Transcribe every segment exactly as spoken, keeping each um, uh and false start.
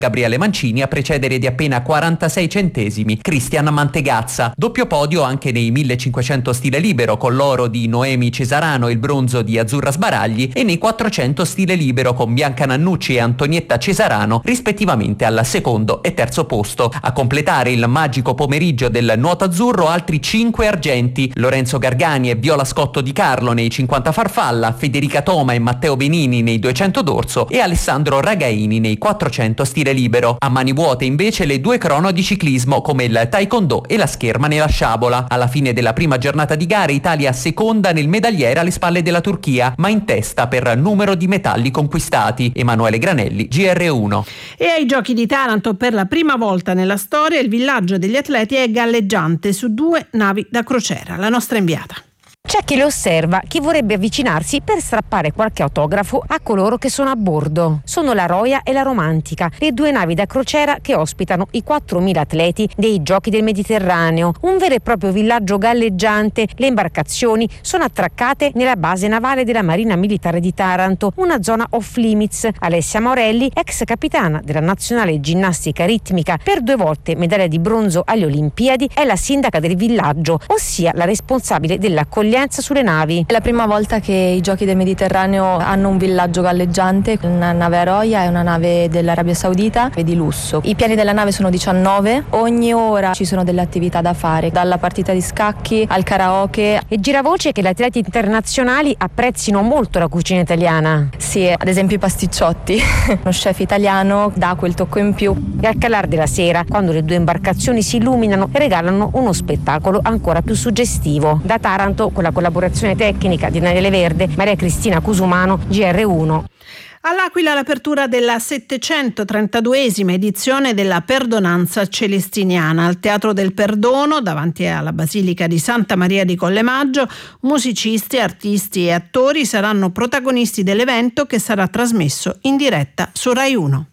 Gabriele Mancini a precedere di appena quarantasei centesimi Cristian Mantegazza. Doppio podio anche nei millecinquecento stile libero con l'oro di Noemi Cesarano e il bronzo di Azzurra Sbaragli e nei quattrocento stile libero con Bianca Nannucci e Antonietta Cesarano rispettivamente al secondo e terzo posto. A completare il magico pomeriggio del nuoto azzurro altri cinque argenti: Lorenzo Gargani e Viola Scotto Di Carlo nei cinquanta farfalla, Federica Toma e Matteo Benini nei duecento dorso e Alessandro Ragaini nei quattrocento stile libero. A mani vuote invece le due crono di ciclismo come il taekwondo e la scherma nella sciabola. Alla fine della prima giornata di gare Italia seconda nel medagliere alle spalle della Turchia, ma in testa per numero di metalli conquistati. Emanuele Granelli, G R uno. E ai Giochi di Taranto per la prima volta nella storia il villaggio degli atleti è galleggiante su due navi da crociera. La nostra inviata. C'è chi le osserva, chi vorrebbe avvicinarsi per strappare qualche autografo a coloro che sono a bordo. Sono la Roia e la Romantica, le due navi da crociera che ospitano i quattromila atleti dei Giochi del Mediterraneo, un vero e proprio villaggio galleggiante. Le imbarcazioni sono attraccate nella base navale della Marina Militare di Taranto, una zona off limits. Alessia Morelli, ex capitana della nazionale ginnastica ritmica, per due volte medaglia di bronzo alle Olimpiadi, è la sindaca del villaggio, ossia la responsabile dell'accoglienza sulle navi. È la prima volta che i Giochi del Mediterraneo hanno un villaggio galleggiante, una nave Aroia e una nave dell'Arabia Saudita e di lusso. I piani della nave sono diciannove, ogni ora ci sono delle attività da fare, dalla partita di scacchi al karaoke. E gira voce che gli atleti internazionali apprezzino molto la cucina italiana. Sì, ad esempio i pasticciotti. Uno chef italiano dà quel tocco in più. E al calar della sera, quando le due imbarcazioni si illuminano, regalano uno spettacolo ancora più suggestivo. Da Taranto, con la collaborazione tecnica di Daniele Verde, Maria Cristina Cusumano, G R uno. All'Aquila l'apertura della settecentotrentaduesima edizione della Perdonanza Celestiniana al Teatro del Perdono davanti alla Basilica di Santa Maria di Collemaggio. Musicisti, artisti e attori saranno protagonisti dell'evento che sarà trasmesso in diretta su Rai uno.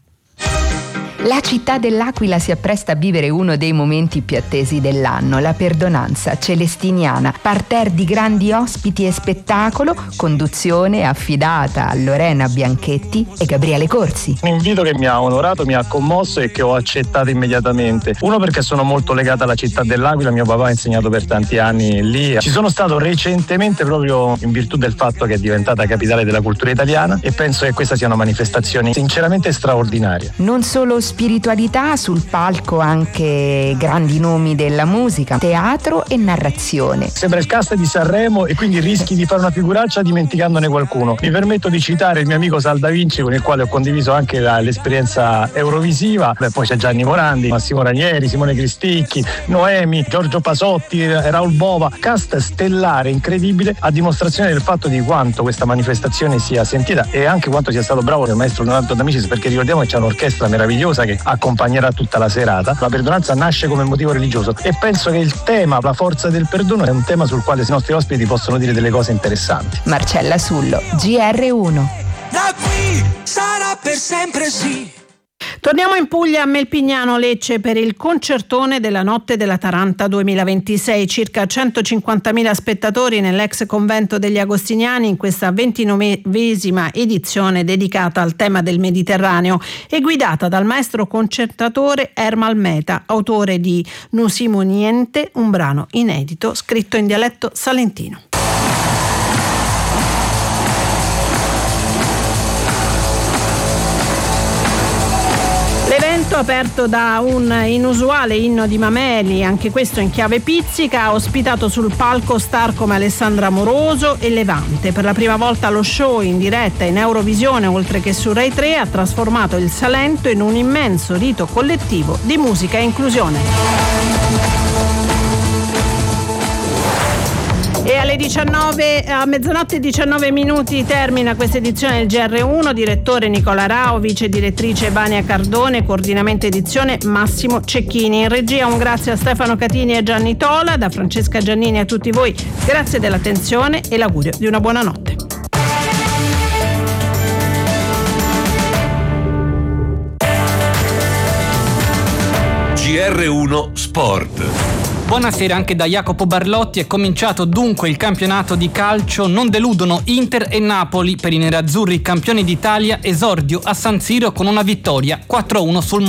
La città dell'Aquila si appresta a vivere uno dei momenti più attesi dell'anno, la Perdonanza Celestiniana, parterre di grandi ospiti e spettacolo, conduzione affidata a Lorena Bianchetti e Gabriele Corsi. Un invito che mi ha onorato, mi ha commosso e che ho accettato immediatamente. Uno, perché sono molto legata alla città dell'Aquila, mio papà ha insegnato per tanti anni lì. Ci sono stato recentemente proprio in virtù del fatto che è diventata capitale della cultura italiana e penso che questa sia una manifestazione sinceramente straordinaria. Non solo spiritualità, sul palco anche grandi nomi della musica, teatro e narrazione. Sembra il cast di Sanremo e quindi rischi di fare una figuraccia dimenticandone qualcuno. Mi permetto di citare il mio amico Sal Da Vinci, con il quale ho condiviso anche la, l'esperienza eurovisiva. Beh, poi c'è Gianni Morandi, Massimo Ranieri, Simone Cristicchi, Noemi, Giorgio Pasotti, Raul Bova. Cast stellare, incredibile, a dimostrazione del fatto di quanto questa manifestazione sia sentita e anche quanto sia stato bravo il maestro Leonardo D'Amicis, perché ricordiamo che c'è un'orchestra meravigliosa che accompagnerà tutta la serata. La perdonanza nasce come motivo religioso e penso che il tema, la forza del perdono, è un tema sul quale i nostri ospiti possono dire delle cose interessanti. Marcella Sullo, G R uno. Da qui sarà per sempre sì. Torniamo in Puglia, a Melpignano Lecce, per il concertone della Notte della Taranta duemilaventisei. Circa centocinquantamila spettatori nell'ex convento degli Agostiniani in questa ventinovesima edizione dedicata al tema del Mediterraneo e guidata dal maestro concertatore Ermal Meta, autore di Nusimo Niente, un brano inedito scritto in dialetto salentino. L'evento, aperto da un inusuale inno di Mameli, anche questo in chiave pizzica, ha ospitato sul palco star come Alessandra Amoroso e Levante. Per la prima volta lo show in diretta in Eurovisione, oltre che su Rai tre, ha trasformato il Salento in un immenso rito collettivo di musica e inclusione. E alle diciannove, a mezzanotte e diciannove minuti termina questa edizione del G R uno. Direttore Nicola Rao, vice direttrice Vania Cardone, coordinamento edizione Massimo Cecchini. In regia un grazie a Stefano Catini e Gianni Tola, da Francesca Giannini a tutti voi grazie dell'attenzione e l'augurio di una buona notte. G R uno Sport. Buonasera anche da Jacopo Barlotti. È cominciato dunque il campionato di calcio. Non deludono Inter e Napoli. Per i nerazzurri campioni d'Italia, esordio a San Siro con una vittoria quattro a uno sul